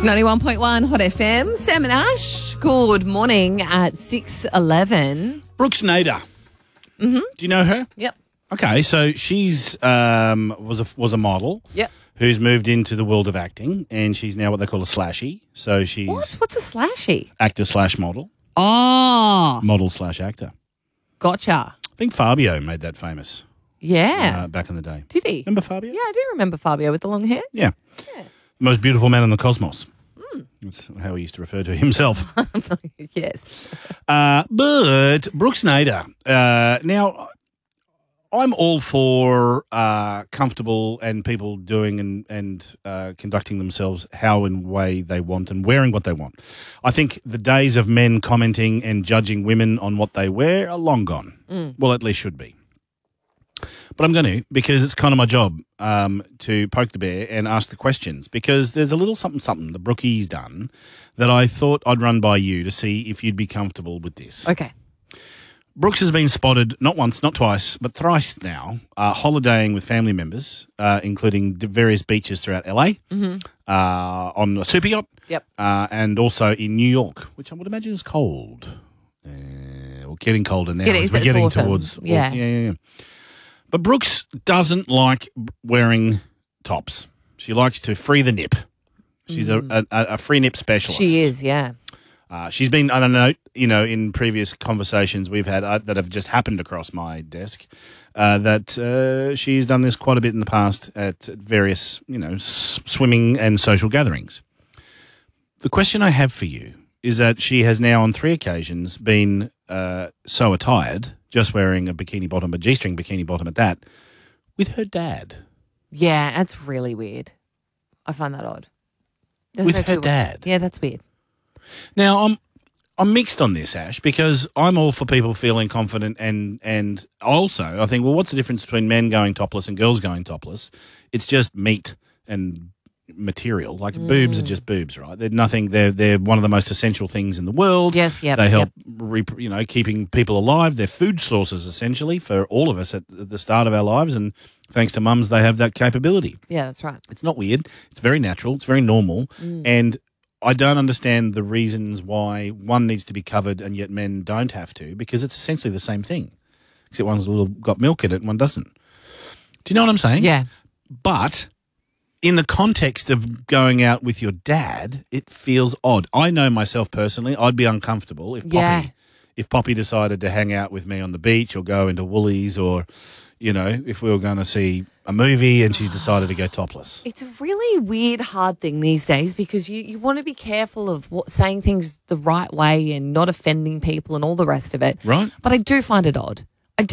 91.1 Hot FM. Sam and Ash, good morning at 6:11. Brooks Nader. Mm-hmm. Do you know her? Yep. Okay, so she's was a model. Yep. Who's moved into the world of acting, and she's now what they call a slashie. So she's What's a slashie? actor slash model, Oh, model slash actor. gotcha. I think Fabio made that famous Yeah. back in the day. Did he? Remember Fabio? Yeah, I do remember Fabio with the long hair. Yeah. The most beautiful man in the cosmos. That's how he used to refer to himself. Yes. But Brooks Nader. Now, I'm all for comfortable and people doing and conducting themselves how and way they want and wearing what they want. I think the days of men commenting and judging women on what they wear are long gone. Well, at least should be. But I'm going to, because it's kind of my job to poke the bear and ask the questions, because there's a little something the Brookie's done that I thought I'd run by you to see if you'd be comfortable with this. Okay. Brooks has been spotted not once, not twice, but thrice now, holidaying with family members, including various beaches throughout LA, on a super yacht, Yep. and also in New York, which I would imagine is cold. Or getting colder now as we're it's getting autumn. towards... Yeah. But Brooks doesn't like wearing tops. She likes to free the nip. She's a free nip specialist. She is, yeah. She's been, I don't know, in previous conversations we've had that have just happened across my desk, that she's done this quite a bit in the past at various, swimming and social gatherings. The question I have for you is that she has now on 3 occasions been so attired, just wearing a bikini bottom, a G-string bikini bottom at that, with her dad. Yeah, that's really weird. I find that odd. With her dad? Yeah, that's weird. Now, I'm mixed on this, Ash, because I'm all for people feeling confident and also I think, well, what's the difference between men going topless and girls going topless? It's just meat and material. Like boobs are just boobs, right? They're nothing. They're one of the most essential things in the world. Yes, yep. They help, keeping people alive. They're food sources essentially for all of us at the start of our lives, and thanks to mums, they have that capability. Yeah, that's right. It's not weird. It's very natural. It's very normal, and I don't understand the reasons why one needs to be covered and yet men don't have to, because it's essentially the same thing, except one's got milk in it and one doesn't. Do you know what I'm saying? Yeah. But in the context of going out with your dad, it feels odd. I know myself personally, I'd be uncomfortable if Poppy decided to hang out with me on the beach or go into Woolies or, if we were going to see a movie and she's decided to go topless. It's a really weird, hard thing these days because you want to be careful of saying things the right way and not offending people and all the rest of it. Right. But I do find it odd.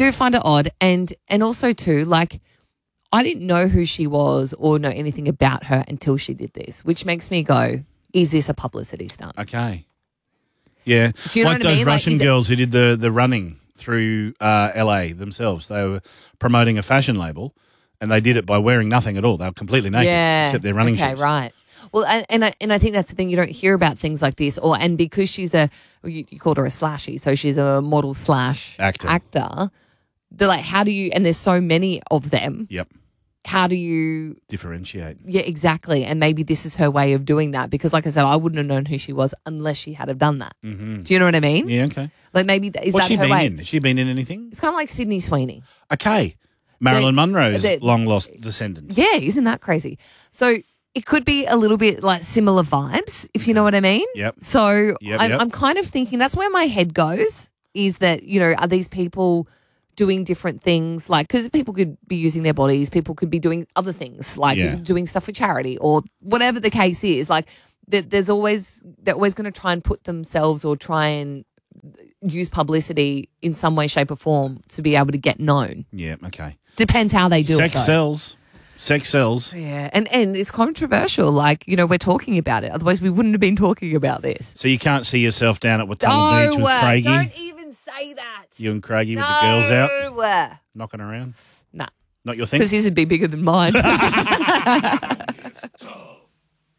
And also too, like, I didn't know who she was or know anything about her until she did this, which makes me go, is this a publicity stunt? Okay. Yeah. Do you know like what I those mean? Russian girls who did the running through LA themselves. They were promoting a fashion label and they did it by wearing nothing at all. They were completely naked except their running shoes. Okay, right. Well, and I think that's the thing. You don't hear about things like this, and because she's you called her a slashie, so she's a model slash actor. They're like, how do you? And there's so many of them. Yep. How do you differentiate? Yeah, exactly. And maybe this is her way of doing that because, like I said, I wouldn't have known who she was unless she had have done that. Mm-hmm. Do you know what I mean? Yeah. Okay. Like maybe What's that she her been way? in? Has she been in anything? It's kind of like Sydney Sweeney. Okay. Marilyn Monroe's long lost descendant. Yeah, isn't that crazy? So it could be a little bit like similar vibes, if you know what I mean. Yep. So Yep. I'm kind of thinking that's where my head goes. Is that are these people doing different things, like, because people could be using their bodies, people could be doing other things, like doing stuff for charity or whatever the case is. Like, they're always going to try and put themselves or try and use publicity in some way, shape or form to be able to get known. Yeah, okay. Depends how they do it. Sex sells. Yeah, and it's controversial. Like, we're talking about it. Otherwise, we wouldn't have been talking about this. So you can't see yourself down at Watala Beach with Craigie? Don't even say that. You and Craigie with the girls out? Knocking around? Nah. Not your thing? Because his would be bigger than mine.